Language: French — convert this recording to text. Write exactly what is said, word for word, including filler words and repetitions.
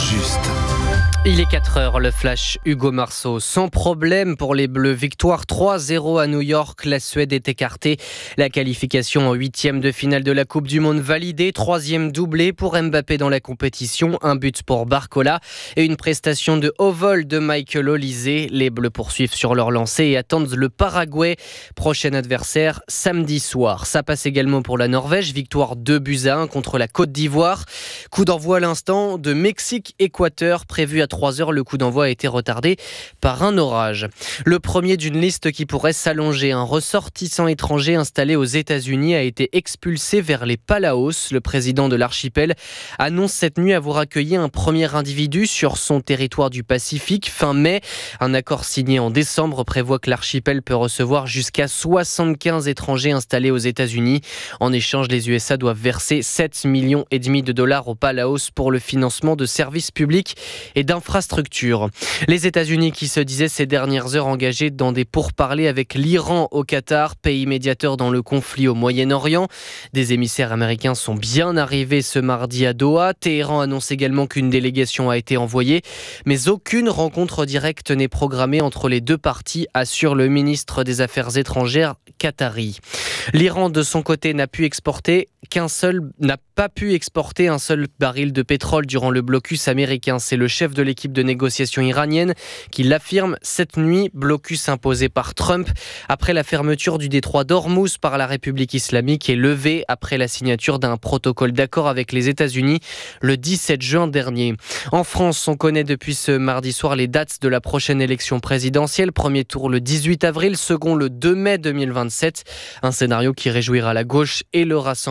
juste. Il est quatre heures, le flash Hugo Marceau. Sans problème pour les Bleus. Victoire trois zéro à New York. La Suède est écartée. La qualification en huitième de finale de la Coupe du Monde validée. Troisième doublé pour Mbappé dans la compétition. Un but pour Barcola et une prestation de haut vol de Michael Olise. Les Bleus poursuivent sur leur lancée et attendent le Paraguay. Prochain adversaire samedi soir. Ça passe également pour la Norvège. Victoire deux buts à un contre la Côte d'Ivoire. Coup d'envoi à l'instant de Mexique-Équateur prévu à trois heures. Le coup d'envoi a été retardé par un orage. Le premier d'une liste qui pourrait s'allonger. Un ressortissant étranger installé aux États-Unis a été expulsé vers les Palaos. Le président de l'archipel annonce cette nuit avoir accueilli un premier individu sur son territoire du Pacifique fin mai. Un accord signé en décembre prévoit que l'archipel peut recevoir jusqu'à soixante-quinze étrangers installés aux États-Unis. En échange, les U S A doivent verser sept millions et demi de dollars aux Palaos pour le financement de services publics et d'infrastructures. Les États-Unis qui se disaient ces dernières heures engagés dans des pourparlers avec l'Iran au Qatar, pays médiateur dans le conflit au Moyen-Orient. Des émissaires américains sont bien arrivés ce mardi à Doha. Téhéran annonce également qu'une délégation a été envoyée, mais aucune rencontre directe n'est programmée entre les deux parties, assure le ministre des Affaires étrangères qatari. L'Iran, de son côté, n'a pu exporter qu'un seul, n'a pas pu exporter un seul baril de pétrole durant le blocus américain. C'est le chef de l'équipe de négociation iranienne qui l'affirme cette nuit. Blocus imposé par Trump après la fermeture du détroit d'Ormuz par la République islamique et levé après la signature d'un protocole d'accord avec les États-Unis le dix-sept juin dernier. En France, on connaît depuis ce mardi soir les dates de la prochaine élection présidentielle. Premier tour le dix-huit avril, second le deux mai deux mille vingt-sept. Un scénario qui réjouira la gauche et le Rassemblement